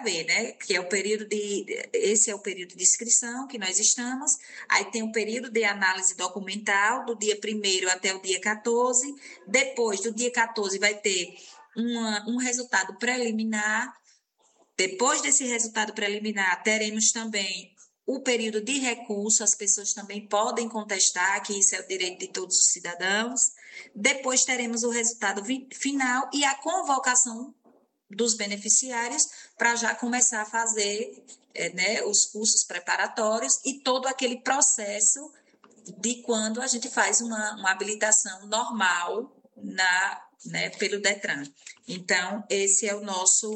haver, né? Que é o período esse é o período de inscrição que nós estamos, aí tem o período de análise documental, do dia 1º até o dia 14, depois do dia 14 vai ter um resultado preliminar, depois desse resultado preliminar teremos também o período de recurso, as pessoas também podem contestar, que isso é o direito de todos os cidadãos, depois teremos o resultado final e a convocação dos beneficiários para já começar a fazer né, os cursos preparatórios e todo aquele processo de quando a gente faz uma habilitação normal né, pelo Detran. Então, esse é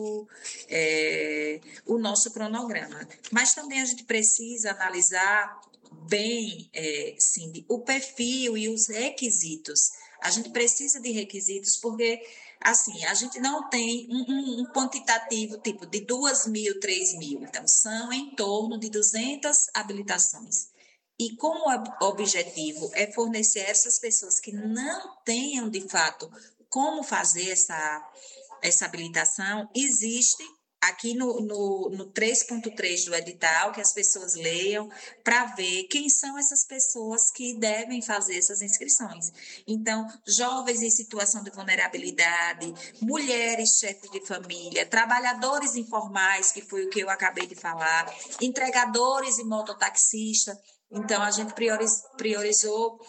o nosso cronograma. Mas também a gente precisa analisar bem, Cindy, o perfil e os requisitos. A gente precisa de requisitos porque, assim, a gente não tem um quantitativo tipo de 2.000, 3.000. Então, são em torno de 200 habilitações. E como objetivo é fornecer a essas pessoas que não tenham, de fato, como fazer essa habilitação, existe aqui no 3.3 do edital, que as pessoas leiam, para ver quem são essas pessoas que devem fazer essas inscrições. Então, jovens em situação de vulnerabilidade, mulheres chefes de família, trabalhadores informais, que foi o que eu acabei de falar, entregadores e mototaxistas. Então, a gente priorizou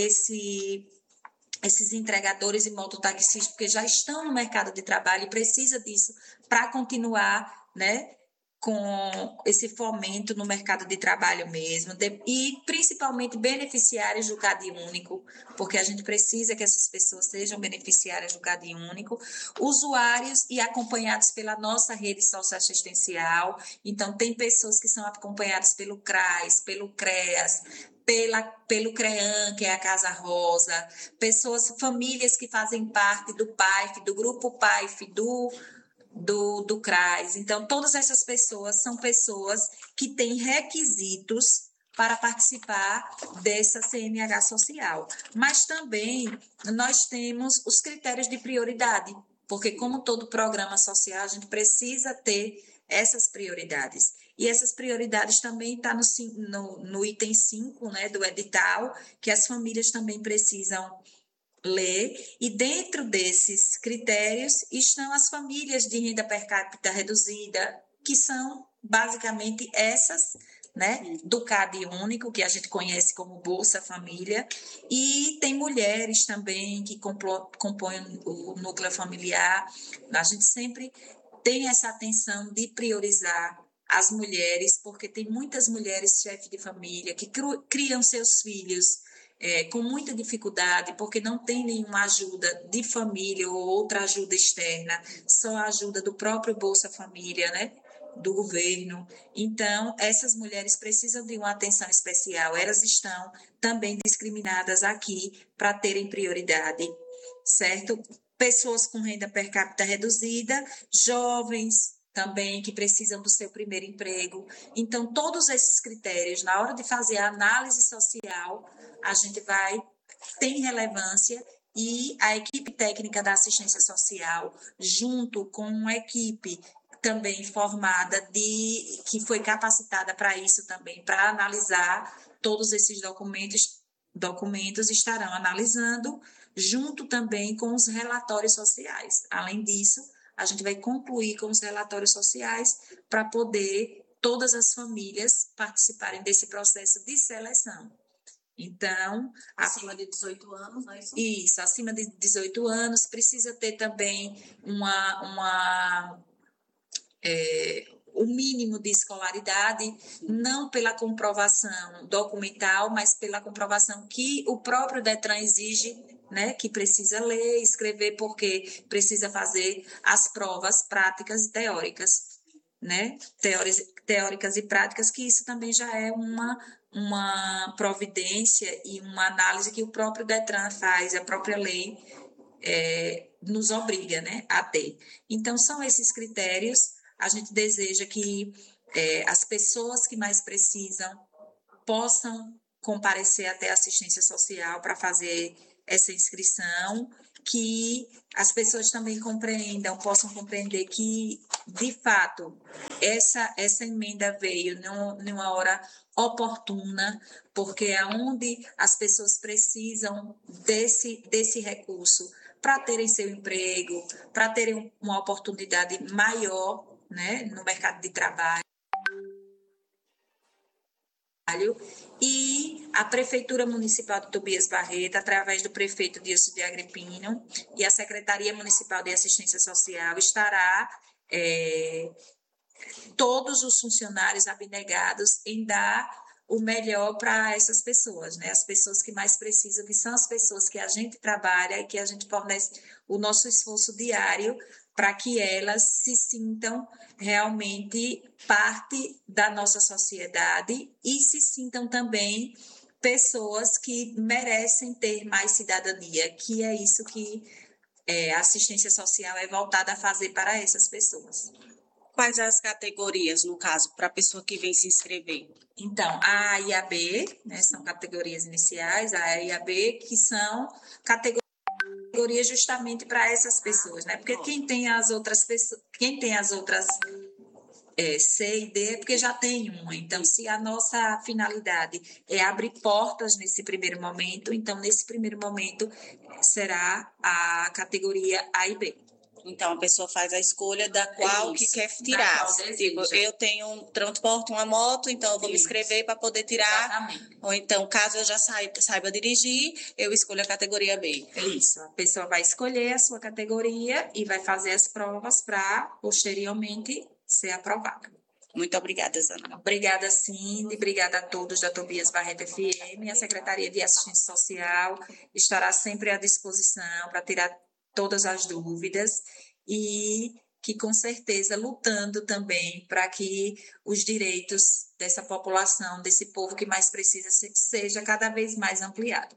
esses entregadores e mototaxistas, porque já estão no mercado de trabalho e precisa disso para continuar, né, com esse fomento no mercado de trabalho mesmo, e principalmente beneficiários do CAD único, porque a gente precisa que essas pessoas sejam beneficiárias do CAD único, usuários e acompanhados pela nossa rede socioassistencial. Então, tem pessoas que são acompanhadas pelo CRAS, pelo CREAS, pelo CREAM, que é a Casa Rosa, famílias que fazem parte do PAIF, do grupo PAIF, do CRAS. Então, todas essas pessoas são pessoas que têm requisitos para participar dessa CNH social. Mas também nós temos os critérios de prioridade, porque como todo programa social, a gente precisa ter essas prioridades. E essas prioridades também estão no item 5, né, do edital, que as famílias também precisam ler, e dentro desses critérios estão as famílias de renda per capita reduzida, que são basicamente essas, né, do CAD único, que a gente conhece como Bolsa Família, e tem mulheres também que compõem o núcleo familiar. A gente sempre tem essa atenção de priorizar as mulheres, porque tem muitas mulheres chefes de família que criam seus filhos com muita dificuldade, porque não tem nenhuma ajuda de família ou outra ajuda externa, só a ajuda do próprio Bolsa Família, né? Do governo. Então, essas mulheres precisam de uma atenção especial, elas estão também discriminadas aqui para terem prioridade, certo? Pessoas com renda per capita reduzida, jovens também que precisam do seu primeiro emprego. Então, todos esses critérios, na hora de fazer a análise social, a gente tem relevância, e a equipe técnica da assistência social, junto com uma equipe também formada que foi capacitada para isso também, para analisar todos esses documentos estarão analisando, junto também com os relatórios sociais. Além disso, a gente vai concluir com os relatórios sociais para poder todas as famílias participarem desse processo de seleção. Então, acima de 18 anos, não é isso? Isso, acima de 18 anos, precisa ter também o mínimo de escolaridade, não pela comprovação documental, mas pela comprovação que o próprio Detran exige, né, que precisa ler, escrever, porque precisa fazer as provas práticas e teóricas, né, teóricas e práticas, que isso também já é uma providência e uma análise que o próprio Detran faz, a própria lei nos obriga, né, a ter. Então, são esses critérios. A gente deseja que as pessoas que mais precisam possam comparecer até a assistência social para fazer essa inscrição, que as pessoas também compreendam, possam compreender que, de fato, essa emenda veio numa hora oportuna, porque é onde as pessoas precisam desse recurso para terem seu emprego, para terem uma oportunidade maior, né, no mercado de trabalho. E a Prefeitura Municipal de Tobias Barreto, através do prefeito Dilson de Agripino e a Secretaria Municipal de Assistência Social, estará todos os funcionários abnegados em dar o melhor para essas pessoas, né? As pessoas que mais precisam, que são as pessoas que a gente trabalha e que a gente fornece o nosso esforço diário para que elas se sintam realmente parte da nossa sociedade e se sintam também pessoas que merecem ter mais cidadania, que é isso que a assistência social é voltada a fazer para essas pessoas. Quais as categorias, no caso, para a pessoa que vem se inscrever? Então, a A e a B, né, são categorias iniciais, a A e a B, que são categorias justamente para essas pessoas, né? Porque quem tem as outras pessoas, quem tem as outras C e D é porque já tem uma. Então, se a nossa finalidade é abrir portas nesse primeiro momento, então, nesse primeiro momento, será a categoria A e B. Então, a pessoa faz a escolha da qual que quer tirar. Tipo, eu tenho transporto uma moto, então eu vou me inscrever para poder tirar. Exatamente. Ou então, caso eu já saiba dirigir, eu escolho a categoria B. Isso. A pessoa vai escolher a sua categoria e vai fazer as provas para, posteriormente, ser aprovada. Muito obrigada, Zana. Obrigada, Cindy. Obrigada a todos da Tobias Barreto FM. A Secretaria de Assistência Social estará sempre à disposição para tirar todas as dúvidas e que, com certeza, lutando também para que os direitos dessa população, desse povo que mais precisa, seja cada vez mais ampliado.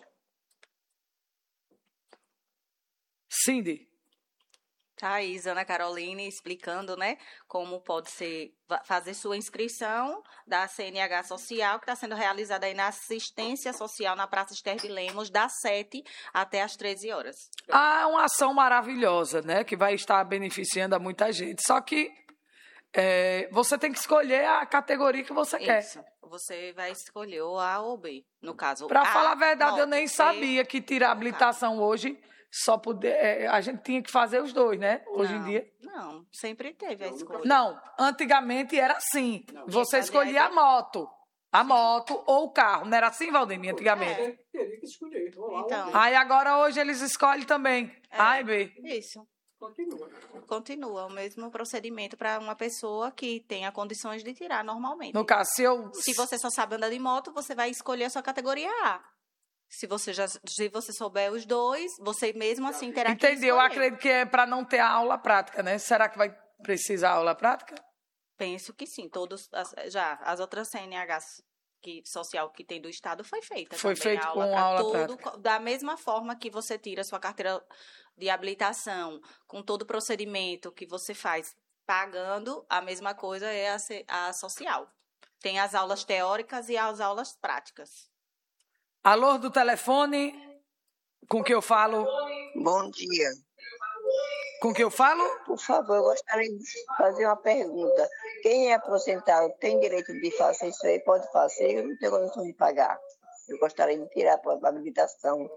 Cindy. Tá aí, Ana Caroline, explicando, né, como pode ser fazer sua inscrição da CNH Social, que está sendo realizada aí na assistência social na Praça Esther de Lemos, das 7 até as 13 horas. Ah, uma ação maravilhosa, né, que vai estar beneficiando a muita gente. Só que você tem que escolher a categoria que você quer. Isso. Você vai escolher ou A ou B, no caso. Para falar a verdade, moto, eu nem sabia que tirar habilitação hoje só poder. A gente tinha que fazer os dois, né? Hoje em dia. Não, sempre teve a escolha. Não, antigamente era assim. Você escolhia a moto. A moto ou o carro. Não era assim, Valdemir, antigamente? Teria que escolher. Então, Aí agora hoje eles escolhem também. A e B. Isso. Continua. Continua o mesmo procedimento para uma pessoa que tenha condições de tirar normalmente. No caso, Se você só sabe andar de moto, você vai escolher a sua categoria A. Se você souber os dois, você mesmo assim terá que escolher. Entendeu? Eu acredito que é para não ter a aula prática, né? Será que vai precisar aula prática? Penso que sim. As outras CNHs social que tem do Estado foi feita. Foi também, feito com aula prática. Da mesma forma que você tira a sua carteira de habilitação, com todo o procedimento que você faz pagando, a mesma coisa é a social. Tem as aulas teóricas e as aulas práticas. Alô do telefone, com que eu falo? Bom dia. Com que eu falo? Por favor, eu gostaria de fazer uma pergunta. Quem é aposentado tem direito de fazer isso aí? Pode fazer? Eu não tenho condição de pagar. Eu gostaria de tirar a habilitação.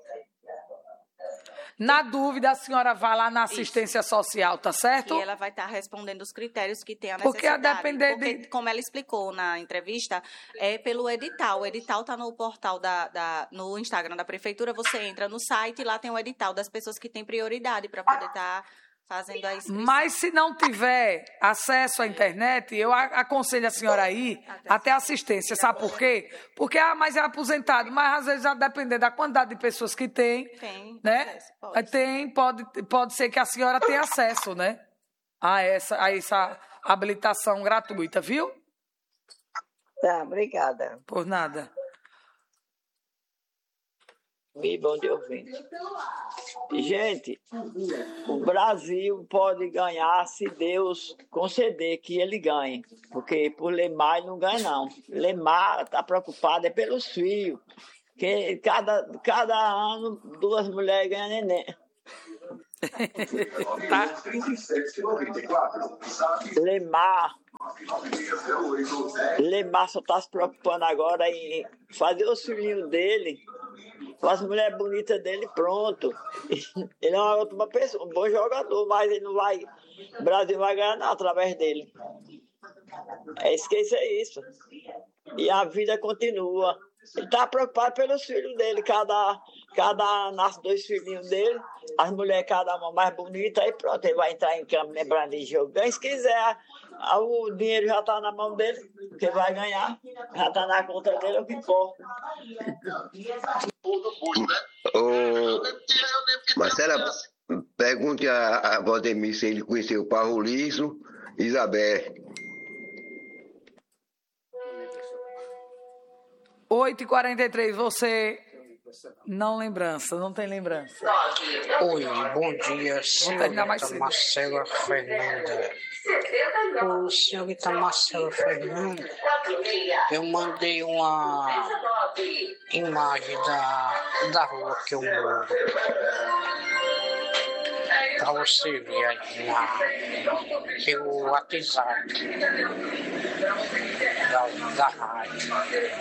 Na dúvida, a senhora vai lá na assistência social, tá certo? E ela vai estar respondendo os critérios que tem a Porque a necessidade. depender como ela explicou na entrevista, é pelo edital. O edital está no portal no Instagram da Prefeitura. Você entra no site e lá tem o edital das pessoas que têm prioridade para poder estar fazendo a inscrição. Mas se não tiver acesso à internet, eu aconselho a senhora a ir até assistência. Sabe por quê? Porque, mas é aposentado. Mas às vezes, a depender da quantidade de pessoas que tem, né? Pode ser que a senhora tenha acesso, né? A essa habilitação gratuita, viu? Tá, obrigada. Por nada. Bom dia, ouvinte. Gente, o Brasil pode ganhar se Deus conceder que ele ganhe. Porque por Lemar ele não ganha, não. Lemar está preocupado pelos filhos. Que cada ano 2 mulheres ganham neném. Tá? Lemar só está se preocupando agora em fazer os filhinhos dele, com as mulheres bonitas dele, pronto. Ele é uma ótima pessoa, um bom jogador, mas ele não vai. O Brasil vai ganhar não, através dele. Esqueça isso. E a vida continua. Ele está preocupado pelos filhos dele, cada nasce 2 filhinhos dele, as mulheres cada uma mais bonita, aí pronto, ele vai entrar em campo lembrando de jogo. Ganha se quiser, o dinheiro já está na mão dele, que vai ganhar, já está na conta dele, é o que importa. Marcela, pergunte a Valdemir se ele conheceu o Paulizo e Isabel. 8h43, você não tem lembrança. Oi, bom dia, senhorita Marcela Fernanda. Ô, senhorita Marcela Fernanda, eu mandei uma imagem da rua que eu moro para você ver aí pelo WhatsApp da rádio.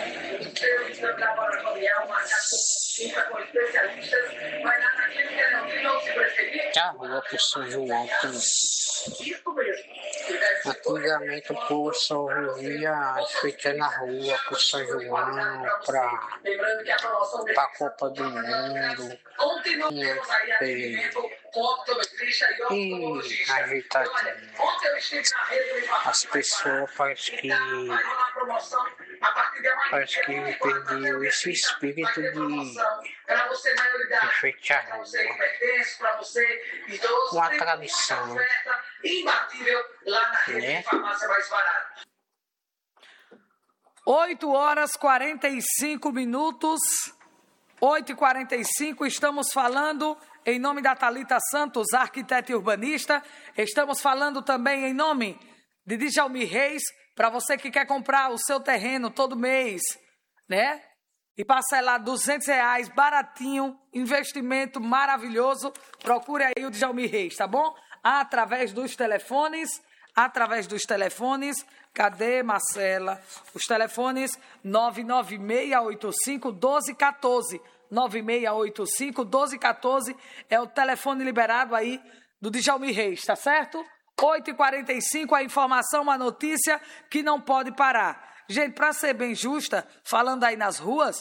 Que a rua pro São João também. Antigamente o povo só vivia enfeitando na rua pro São João, pra Copa do Mundo. E ajeitadinho. As pessoas parece que perderam esse espírito de enfeitar a rua. Uma tradição, né? 8h45. 8h45, estamos falando em nome da Thalita Santos, arquiteta e urbanista. Estamos falando também em nome de Djalmi Reis, para você que quer comprar o seu terreno todo mês, né? E parcelar R$200, baratinho, investimento maravilhoso. Procure aí o Djalmi Reis, tá bom? Através dos telefones, cadê, Marcela? Os telefones 99685-1214. 9685-1214 é o telefone liberado aí do Djalmi Reis, tá certo? 8h45, a informação, a notícia que não pode parar. Gente, para ser bem justa, falando aí nas ruas,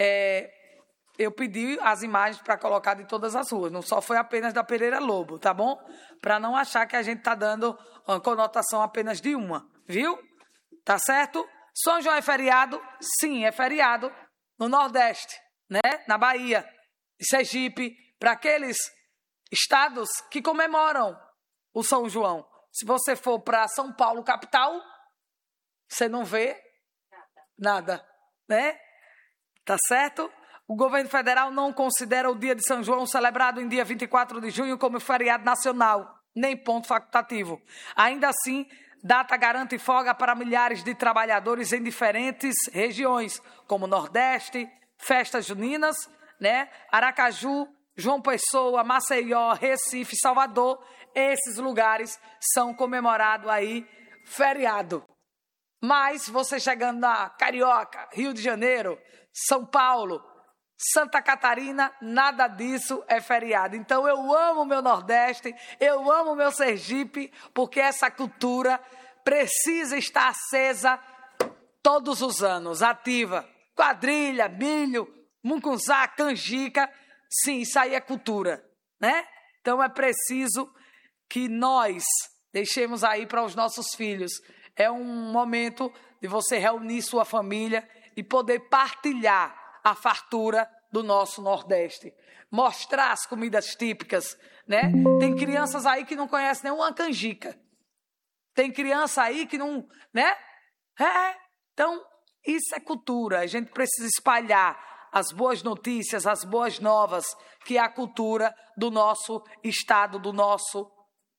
eu pedi as imagens para colocar de todas as ruas, não só foi apenas da Pereira Lobo, tá bom? Para não achar que a gente está dando uma conotação apenas de uma, viu? Tá certo? São João é feriado? Sim, é feriado no Nordeste, né? Na Bahia, e Sergipe, para aqueles estados que comemoram o São João. Se você for para São Paulo, capital, você não vê nada, né? Tá certo? O governo federal não considera o dia de São João, celebrado em dia 24 de junho, como feriado nacional, nem ponto facultativo. Ainda assim, data garante folga para milhares de trabalhadores em diferentes regiões, como Nordeste, festas juninas, né? Aracaju, João Pessoa, Maceió, Recife, Salvador. Esses lugares são comemorados aí feriado. Mas você chegando na Carioca, Rio de Janeiro, São Paulo, Santa Catarina, nada disso é feriado. Então eu amo o meu Nordeste, eu amo o meu Sergipe, porque essa cultura precisa estar acesa todos os anos, ativa. Quadrilha, milho, mucunzá, canjica, sim, isso aí é cultura, né? Então é preciso que nós deixemos aí para os nossos filhos. É um momento de você reunir sua família e poder partilhar a fartura do nosso Nordeste. Mostrar as comidas típicas, né? Tem crianças aí que não conhecem nenhuma canjica. Tem criança aí que não, né? Então, isso é cultura. A gente precisa espalhar as boas notícias, as boas novas, que é a cultura do nosso estado, do nosso.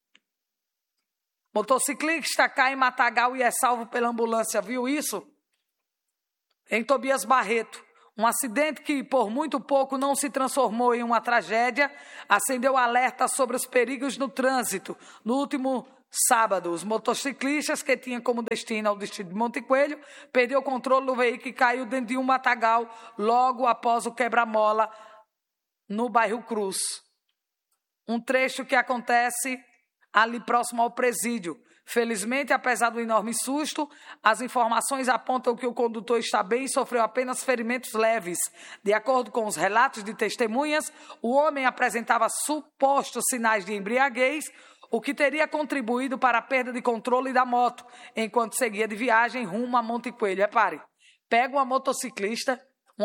Motociclista cai em Matagal e é salvo pela ambulância, viu isso? Em Tobias Barreto, Um acidente que, por muito pouco, não se transformou em uma tragédia, acendeu alerta sobre os perigos no trânsito. No último sábado, os motociclistas que tinham como destino o distrito de Monte Coelho perdeu o controle do veículo e caiu dentro de um matagal logo após o quebra-mola no bairro Cruz. Um trecho que acontece ali próximo ao presídio. Felizmente, apesar do enorme susto, as informações apontam que o condutor está bem e sofreu apenas ferimentos leves. De acordo com os relatos de testemunhas, o homem apresentava supostos sinais de embriaguez, o que teria contribuído para a perda de controle da moto, enquanto seguia de viagem rumo a Monte Coelho. Repare, pega uma motocicleta,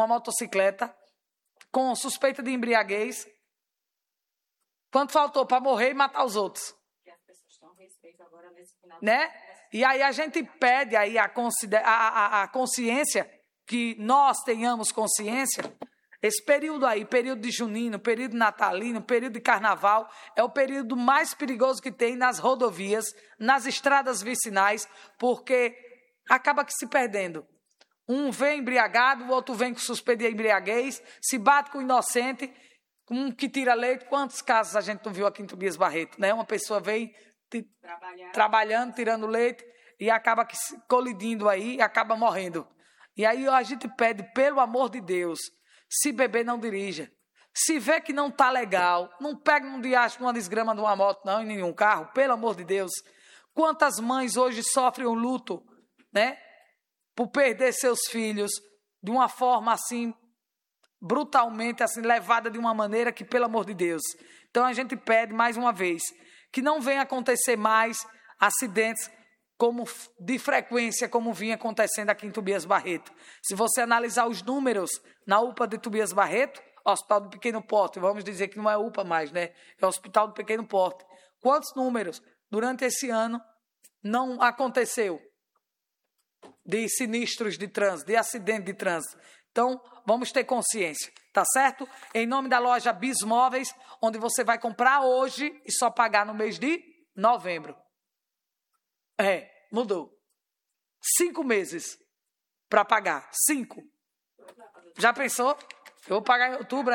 com suspeita de embriaguez. Quanto faltou para morrer e matar os outros? Né? E aí a gente pede aí a consciência, que nós tenhamos consciência. Esse período aí, período de junino, período natalino, período de carnaval, é o período mais perigoso que tem nas rodovias, nas estradas vicinais, porque acaba que se perdendo. Um vem embriagado, o outro vem com suspeita de embriaguez, se bate com o inocente, um que tira leite. Quantos casos a gente não viu aqui em Tobias Barreto, né? Uma pessoa vem trabalhando, tirando leite e acaba colidindo aí e acaba morrendo. E aí a gente pede, pelo amor de Deus, se beber, não dirija. Se vê que não está legal, não pega num diacho, numa desgrama de uma moto, não, em nenhum carro, pelo amor de Deus. Quantas mães hoje sofrem um luto, né? Por perder seus filhos de uma forma assim, brutalmente, assim, levada de uma maneira que, pelo amor de Deus. Então a gente pede mais uma vez que não venha acontecer mais acidentes de frequência como vinha acontecendo aqui em Tobias Barreto. Se você analisar os números na UPA de Tobias Barreto, Hospital do Pequeno Porte, vamos dizer que não é UPA mais, né? É Hospital do Pequeno Porte. Quantos números durante esse ano não aconteceu de sinistros de trânsito, de acidente de trânsito? Então, vamos ter consciência, tá certo? Em nome da loja Bismóveis, onde você vai comprar hoje e só pagar no mês de novembro. Mudou. 5 meses para pagar. 5. Já pensou? Eu vou pagar em outubro,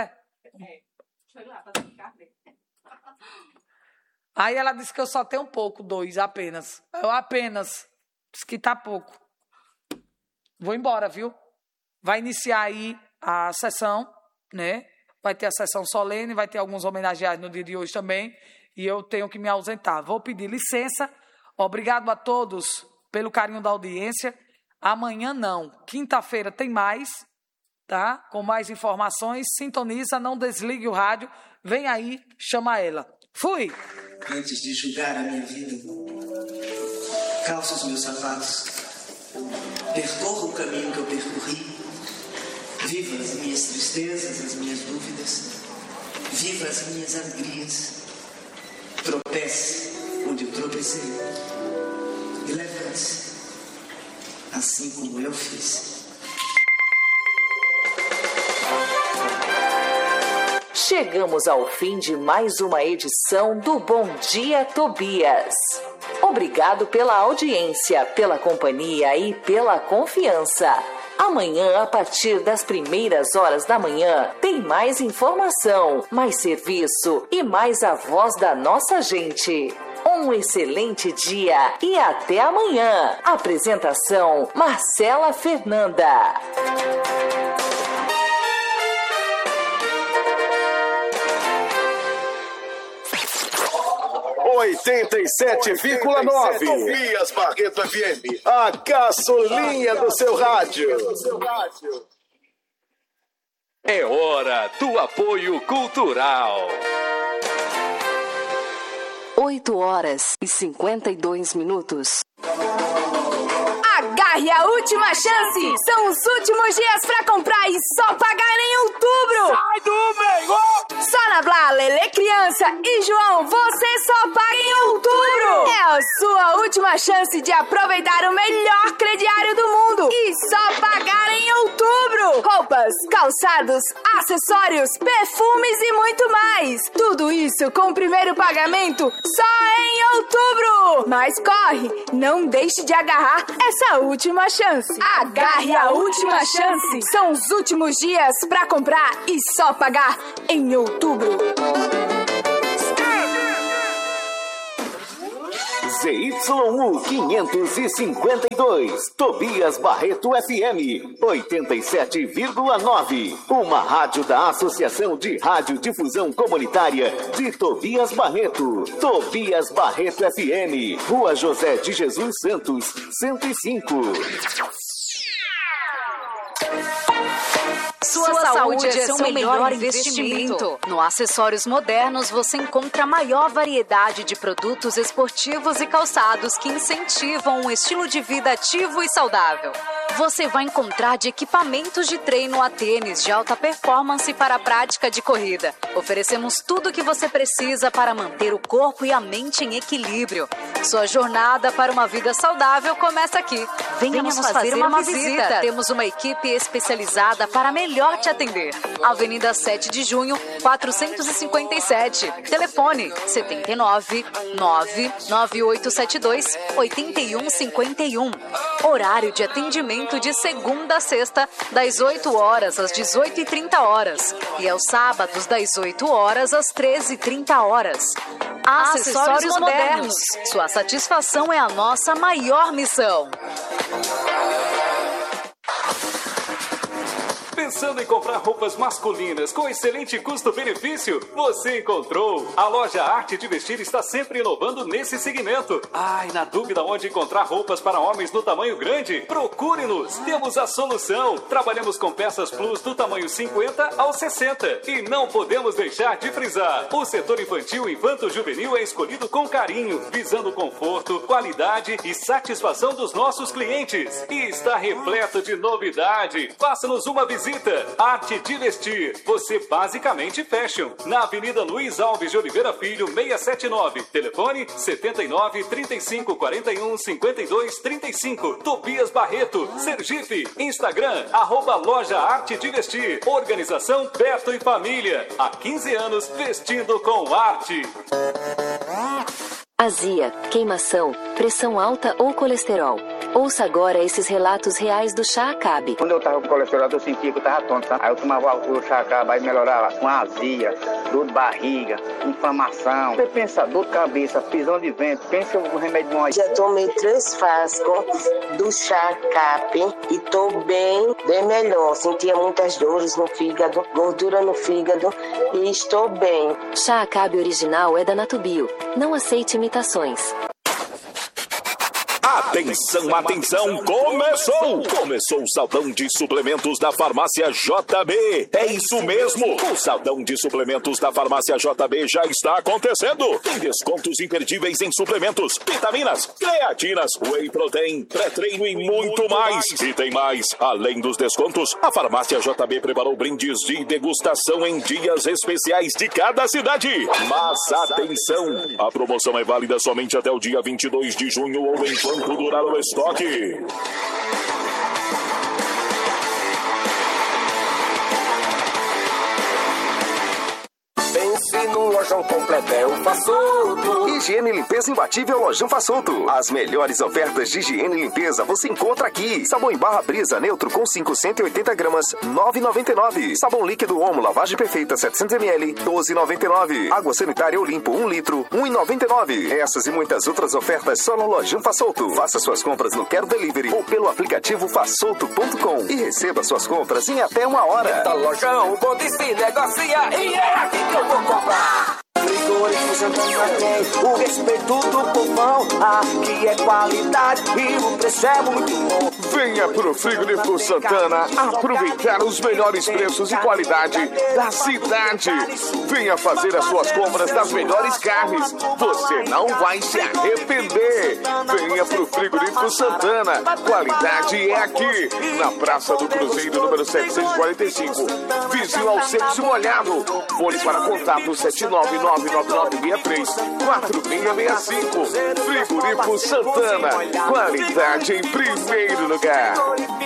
Aí ela disse que eu só tenho pouco, 2 apenas. Eu apenas. Diz que tá pouco. Vou embora, viu? Vai iniciar aí a sessão, né? Vai ter a sessão solene, vai ter alguns homenageados no dia de hoje também. E eu tenho que me ausentar. Vou pedir licença. Obrigado a todos pelo carinho da audiência. Amanhã não. Quinta-feira tem mais, tá? Com mais informações. Sintoniza, não desligue o rádio. Vem aí, chama ela. Fui! Antes de julgar a minha vida, calço os meus sapatos, percorro o caminho que eu percorri, viva as minhas tristezas, as minhas dúvidas, viva as minhas alegrias, tropece onde eu tropecei e levante-se, assim como eu fiz. Chegamos ao fim de mais uma edição do Bom Dia Tobias. Obrigado pela audiência, pela companhia e pela confiança. Amanhã, a partir das primeiras horas da manhã, tem mais informação, mais serviço e mais a voz da nossa gente. Um excelente dia e até amanhã. Apresentação: Marcela Fernanda. 87,9 Tobias Barreto FM, a gasolina do seu rádio. É hora do apoio cultural. 8h52. Agarre a última chance! São os últimos dias pra comprar e só pagar em outubro! Sai do meio! Só na Blá, Lelê Criança e João, você só paga em outubro! É a sua última chance de aproveitar o melhor crediário do mundo e só pagar em outubro! Roupas, calçados, acessórios, perfumes e muito mais! Tudo isso com o primeiro pagamento só em outubro! Mas corre, não deixe de agarrar essa última última chance. Agarre a última chance. São os últimos dias para comprar e só pagar em outubro. ZYU 552, Tobias Barreto FM 87,9. Uma rádio da Associação de Radiodifusão Comunitária de Tobias Barreto. Tobias Barreto FM, Rua José de Jesus Santos, 105. Sua saúde é seu melhor investimento. No Acessórios Modernos você encontra a maior variedade de produtos esportivos e calçados que incentivam um estilo de vida ativo e saudável. Você vai encontrar de equipamentos de treino a tênis de alta performance para a prática de corrida. Oferecemos tudo o que você precisa para manter o corpo e a mente em equilíbrio. Sua jornada para uma vida saudável começa aqui. Venha nos fazer uma visita. Temos uma equipe especializada para melhor te atender. Avenida 7 de Junho, 457. Telefone 79 99872 8151. Horário de atendimento de segunda a sexta, das 8 horas às 18h30. E aos sábados, das 8 horas às 13h30. Acessórios Modernos. Sua satisfação é a nossa maior missão. Pensando em comprar roupas masculinas com excelente custo-benefício? Você encontrou! A loja Arte de Vestir está sempre inovando nesse segmento. Ai, na dúvida onde encontrar roupas para homens no tamanho grande? Procure-nos! Temos a solução! Trabalhamos com peças plus do tamanho 50 ao 60. E não podemos deixar de frisar: o setor infantil e infanto-juvenil é escolhido com carinho, visando conforto, qualidade e satisfação dos nossos clientes. E está repleto de novidade. Faça-nos uma visita. Arte de Vestir, você basicamente fashion. Na Avenida Luiz Alves de Oliveira Filho, 679. Telefone 79 35 41 52 35. Tobias Barreto, Sergipe. Instagram, @Loja Arte de Vestir. Organização Beto e Família. Há 15 anos vestindo com arte. Azia, queimação, pressão alta ou colesterol. Ouça agora esses relatos reais do Chá Acabe. Quando eu tava com colesterol, eu sentia que eu tava tonto, sabe? Aí eu tomava o Chá Acabe, aí melhorava com azia, dor de barriga, inflamação. Você pensa, dor de cabeça, prisão de vento, pensa o remédio bom aí. Já tomei 3 frascos do Chá Acabe e tô bem melhor. Sentia muitas dores no fígado, gordura no fígado e estou bem. Chá Acabe original é da Natubio. Não aceite imitações. Atenção, atenção, começou o saldão de suplementos da Farmácia JB. É isso mesmo, o saldão de suplementos da Farmácia JB já está acontecendo. Tem descontos imperdíveis em suplementos, vitaminas, creatinas, whey protein, pré-treino e muito mais. E tem mais, além dos descontos, a Farmácia JB preparou brindes de degustação em dias especiais de cada cidade. Mas atenção, a promoção é válida somente até o dia 22 de junho ou enquanto durar o estoque. Pense num lojão completo, é o Façolto. Higiene e limpeza imbatível, lojão Façolto. As melhores ofertas de higiene e limpeza você encontra aqui. Sabão em barra Brisa neutro com 580 gramas, R$ 9,99. Sabão líquido Omo lavagem perfeita 700 ml, R$ 12,99. Água sanitária Olimpo 1 litro, R$ 1,99. Essas e muitas outras ofertas só no lojão Façolto. Faça suas compras no Quero Delivery ou pelo aplicativo façolto.com e receba suas compras em até 1 hora. Tá lojão, bom de se negocia e é aqui que eu vou comprar. Frigorífico Santana tem o respeito do povão. Aqui é qualidade e o preço é muito bom. Venha pro Frigorífico Santana aproveitar os melhores preços e qualidade da cidade. Venha fazer as suas compras das melhores carnes. Você não vai se arrepender. Venha pro Frigorífico Santana. Qualidade é aqui, na Praça do Cruzeiro, número 745. Vizinho ao Secos e Molhado. Fone para contato 799-9963-4665. Frigorífico Santana. Qualidade em primeiro lugar.